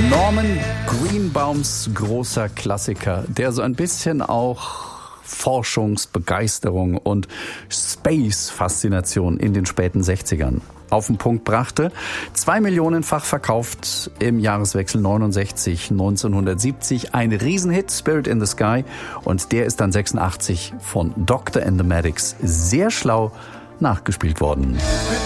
Norman Greenbaums großer Klassiker, der so ein bisschen auch Forschungsbegeisterung und Space-Faszination in den späten 60ern auf den Punkt brachte. 2 Millionenfach verkauft im Jahreswechsel 69/1970. Ein Riesenhit, Spirit in the Sky. Und der ist dann 86 von Dr. and the Maddox sehr schlau nachgespielt worden.